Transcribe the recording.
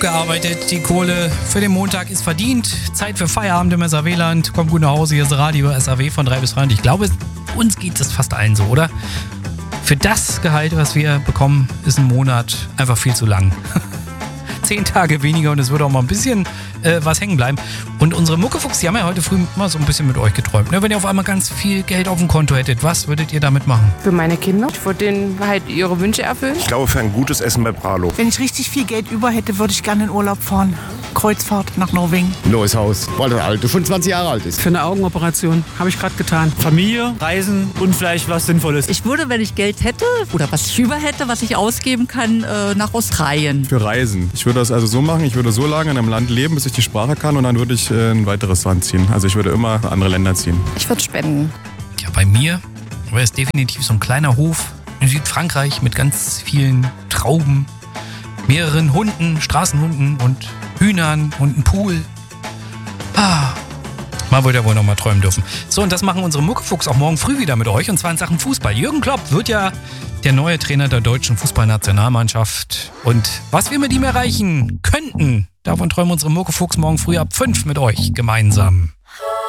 gearbeitet. Die Kohle für den Montag ist verdient. Zeit für Feierabend im SAW-Land. Kommt gut nach Hause. Hier ist Radio SAW von 3 bis 3. Und ich glaube, uns geht es fast allen so, oder? Für das Gehalt, was wir bekommen, ist ein Monat einfach viel zu lang. 10 Tage weniger und es würde auch mal ein bisschen was hängen bleiben. Und unsere Muckefuchs, die haben ja heute früh mal so ein bisschen mit euch geträumt. Ne? Wenn ihr auf einmal ganz viel Geld auf dem Konto hättet, was würdet ihr damit machen? Für meine Kinder. Ich würde denen halt ihre Wünsche erfüllen. Ich glaube, für ein gutes Essen bei Pralo. Wenn ich richtig viel Geld über hätte, würde ich gerne in Urlaub fahren. Kreuzfahrt nach Norwegen. Neues Haus, weil das alte 25 Jahre alt ist. Für eine Augenoperation, habe ich gerade getan. Familie, Reisen und vielleicht was Sinnvolles. Ich würde, wenn ich Geld hätte oder was ich über hätte, was ich ausgeben kann, nach Australien. Für Reisen. Ich würde das also so machen, ich würde so lange in einem Land leben, bis ich die Sprache kann und dann würde ich ein weiteres Land ziehen. Also ich würde immer andere Länder ziehen. Ich würde spenden. Ja, bei mir wäre es definitiv so ein kleiner Hof in Südfrankreich mit ganz vielen Trauben, mehreren Hunden, Straßenhunden und Hühnern und einem Pool. Man würde ja wohl noch mal träumen dürfen. So, und das machen unsere Muckefuchs auch morgen früh wieder mit euch, und zwar in Sachen Fußball. Jürgen Klopp wird ja der neue Trainer der deutschen Fußballnationalmannschaft. Und was wir mit ihm erreichen könnten, davon träumen unsere Muckefuchs morgen früh ab 5 mit euch gemeinsam.